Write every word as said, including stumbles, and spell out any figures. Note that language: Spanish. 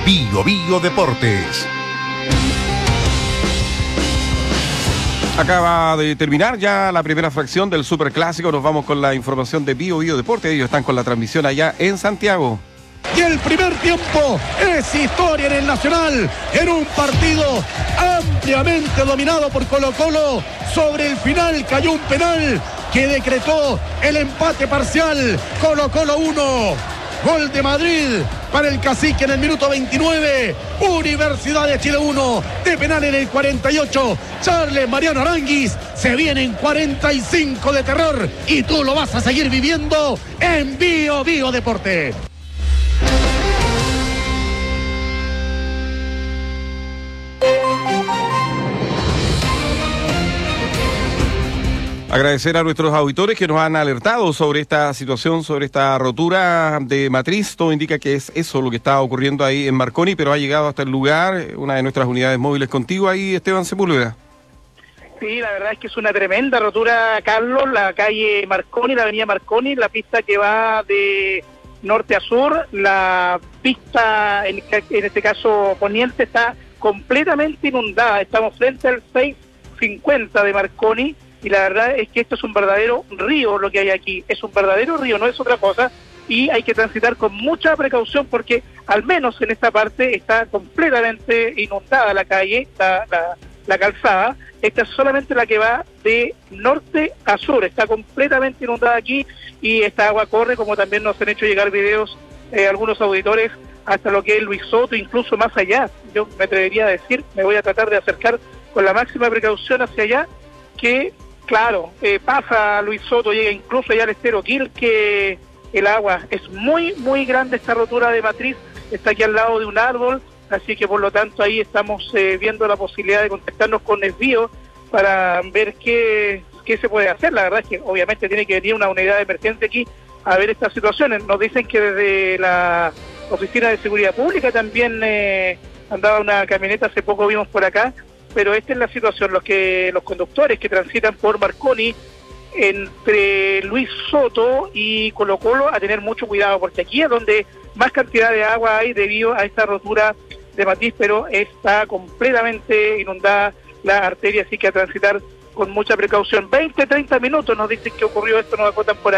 Bio Bio Deportes. Acaba de terminar ya la primera fracción del Superclásico. Nos vamos con la información de Bio Bio Deportes. Ellos están con la transmisión allá en Santiago. Y el primer tiempo es historia en el Nacional, en un partido ampliamente dominado por Colo-Colo. Sobre el final cayó un penal que decretó el empate parcial. Colo-Colo uno, gol de Madrid para el Cacique en el minuto veintinueve. Universidad de Chile uno, de penal en el cuarenta y ocho. Charles Mariano Aranguis, se vienen cuarenta y cinco de terror y tú lo vas a seguir viviendo en Bio Bio Deporte. Agradecer a nuestros auditores que nos han alertado sobre esta situación, sobre esta rotura de matriz. Todo indica que es eso lo que está ocurriendo ahí en Marconi, pero ha llegado hasta el lugar una de nuestras unidades móviles contigo ahí, Esteban Sepúlveda. Sí, la verdad es que es una tremenda rotura, Carlos. La calle Marconi, la avenida Marconi, la pista que va de norte a sur, la pista, en, en este caso poniente, está completamente inundada. Estamos frente al seiscientos cincuenta de Marconi. Y la verdad es que esto es un verdadero río lo que hay aquí, es un verdadero río, no es otra cosa, y hay que transitar con mucha precaución porque al menos en esta parte está completamente inundada la calle, la, la, la calzada. Esta es solamente la que va de norte a sur, está completamente inundada aquí y esta agua corre, como también nos han hecho llegar videos eh, algunos auditores, hasta lo que es Luis Soto, incluso más allá. Yo me atrevería a decir, me voy a tratar de acercar con la máxima precaución hacia allá, que claro, eh, pasa Luis Soto, llega incluso ya al Estero Quil, que el agua es muy, muy grande. Esta rotura de matriz está aquí al lado de un árbol, así que por lo tanto ahí estamos eh, viendo la posibilidad de contactarnos con Esbío para ver qué, qué se puede hacer. La verdad es que obviamente tiene que venir una unidad de emergencia aquí a ver estas situaciones. Nos dicen que desde la Oficina de Seguridad Pública también eh, andaba una camioneta, hace poco vimos por acá. Pero esta es la situación, los que los conductores que transitan por Marconi entre Luis Soto y Colo-Colo a tener mucho cuidado, porque aquí es donde más cantidad de agua hay debido a esta rotura de matriz, pero está completamente inundada la arteria, así que a transitar con mucha precaución. veinte, treinta minutos nos dicen que ocurrió esto, nos acotan por